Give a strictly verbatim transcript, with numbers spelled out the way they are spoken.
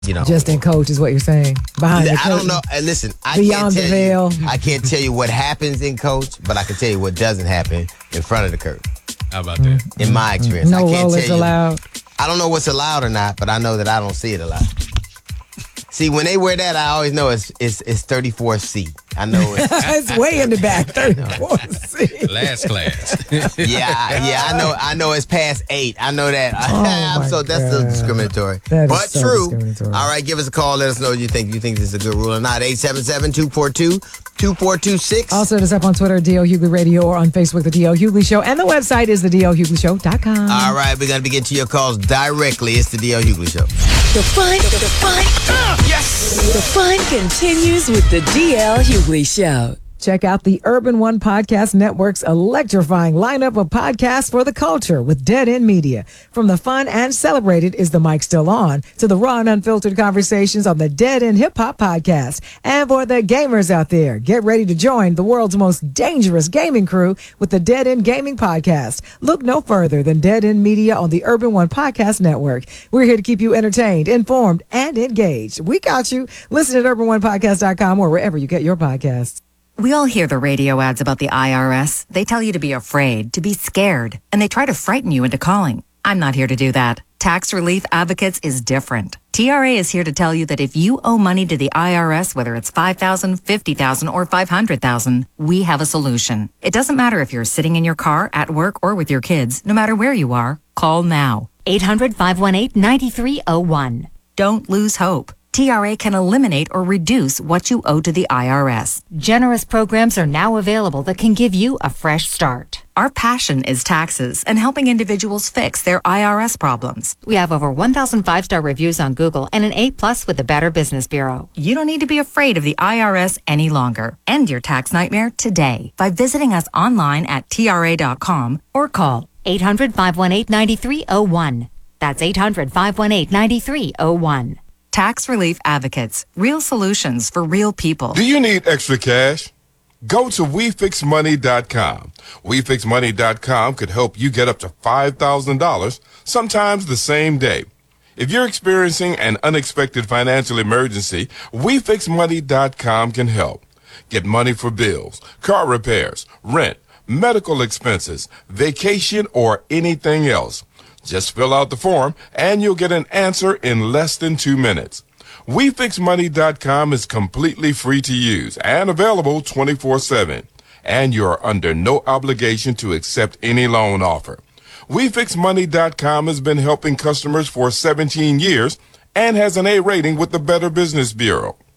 You know, just in coach is what you're saying. Behind the I curtain. don't know. And listen, I Beyond can't the tell veil. you. I can't tell you what happens in coach, but I can tell you what doesn't happen in front of the curtain. How about that? In my experience, No I can't rollers tell you. allowed. I don't know what's allowed or not, but I know that I don't see it allowed. See, when they wear that, I always know it's it's it's thirty-four C. I know it's It's way in the back. thirty-four C. Last class. yeah, I- yeah. I know I know it's past eight. I know that. Oh, my so that's God. discriminatory, That is but so true. discriminatory. All right, give us a call. Let us know what you think. You think this is a good rule or not? eight seven seven, two four two, two four two six. Also, hit us up on Twitter, D L Hughley Radio, or on Facebook, The D L Hughley Show. And the website is the D L Hughley Show dot com. All right, we're gonna be getting to your calls directly. It's the D L Hughley Show. The fun, the, the fun, uh, yes. The fun continues with the D L Hughley Show. Check out the Urban One Podcast Network's electrifying lineup of podcasts for the culture with Dead End Media. From the fun and celebrated Is the Mic Still On to the raw and unfiltered conversations on the Dead End Hip Hop Podcast. And for the gamers out there, get ready to join the world's most dangerous gaming crew with the Dead End Gaming Podcast. Look no further than Dead End Media on the Urban One Podcast Network. We're here to keep you entertained, informed, and engaged. We got you. Listen at urban one podcast dot com or wherever you get your podcasts. We all hear the radio ads about the I R S. They tell you to be afraid, to be scared, and they try to frighten you into calling. I'm not here to do that. Tax Relief Advocates is different. T R A is here to tell you that if you owe money to the I R S, whether it's five thousand dollars, fifty thousand dollars, or five hundred thousand dollars, we have a solution. It doesn't matter if you're sitting in your car, at work, or with your kids. No matter where you are, call now. eight hundred, five one eight, nine three zero one. Don't lose hope. T R A can eliminate or reduce what you owe to the I R S. Generous programs are now available that can give you a fresh start. Our passion is taxes and helping individuals fix their I R S problems. We have over one thousand five-star reviews on Google and an A plus with the Better Business Bureau. You don't need to be afraid of the I R S any longer. End your tax nightmare today by visiting us online at T R A dot com Or call eight hundred, five one eight, nine three zero one. That's eight hundred, five one eight, nine three zero one. Tax Relief Advocates. Real solutions for real people. Do you need extra cash? Go to we fix money dot com. we fix money dot com could help you get up to five thousand dollars, sometimes the same day. If you're experiencing an unexpected financial emergency, we fix money dot com can help. Get money for bills, car repairs, rent, medical expenses, vacation, or anything else. Just fill out the form and you'll get an answer in less than two minutes. we fix money dot com is completely free to use and available twenty-four seven. And you're under no obligation to accept any loan offer. we fix money dot com has been helping customers for seventeen years and has an A rating with the Better Business Bureau.